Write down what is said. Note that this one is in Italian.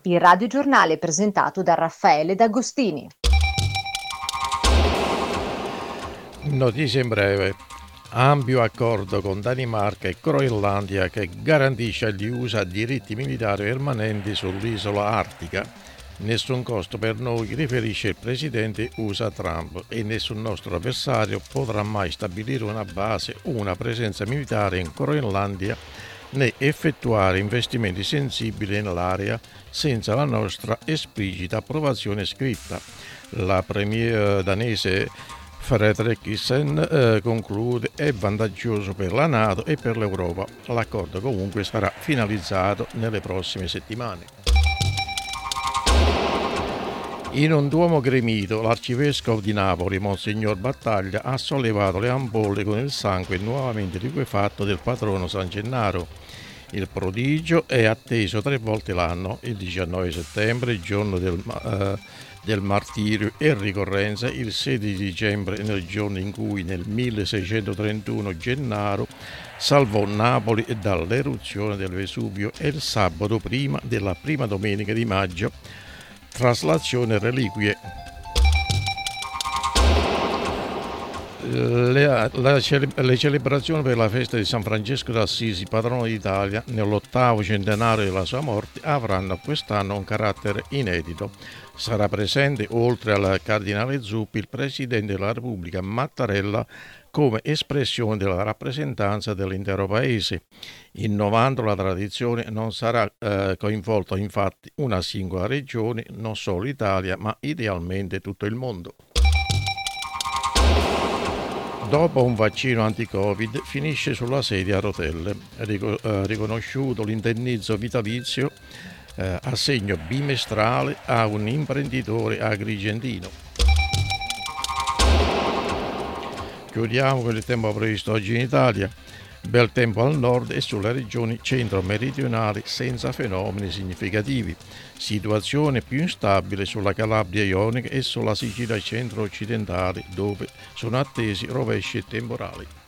Il radiogiornale presentato da Raffaele D'Agostini. Notizie in breve. Ampio accordo con Danimarca e Groenlandia che garantisce agli USA diritti militari permanenti sull'isola artica. Nessun costo per noi, riferisce il presidente USA Trump, e nessun nostro avversario potrà mai stabilire una base o una presenza militare in Groenlandia né effettuare investimenti sensibili nell'area senza la nostra esplicita approvazione scritta. La premier danese Frederiksen conclude: è vantaggioso per la NATO e per l'Europa. L'accordo comunque sarà finalizzato nelle prossime settimane. In un duomo gremito, l'arcivescovo di Napoli, Monsignor Battaglia, ha sollevato le ampolle con il sangue nuovamente liquefatto del patrono San Gennaro. Il prodigio è atteso 3 volte l'anno, il 19 settembre, il giorno del martirio, e ricorrenza il 16 dicembre, nel giorno in cui nel 1631 Gennaro salvò Napoli dall'eruzione del Vesuvio, e il sabato prima della prima domenica di maggio, traslazione reliquie. Le celebrazioni per la festa di San Francesco d'Assisi, patrono d'Italia, nell'8° centenario della sua morte, avranno quest'anno un carattere inedito. Sarà presente, oltre al cardinale Zuppi, il presidente della Repubblica Mattarella, come espressione della rappresentanza dell'intero paese. Innovando la tradizione, non sarà coinvolta infatti una singola regione, non solo l'Italia, ma idealmente tutto il mondo. Dopo un vaccino anti-Covid, finisce sulla sedia a rotelle. Riconosciuto l'indennizzo vitalizio, assegno bimestrale a un imprenditore agrigentino. Chiudiamo con il tempo previsto oggi in Italia. Bel tempo al nord e sulle regioni centro-meridionali senza fenomeni significativi. Situazione più instabile sulla Calabria ionica e sulla Sicilia centro-occidentale, dove sono attesi rovesci e temporali.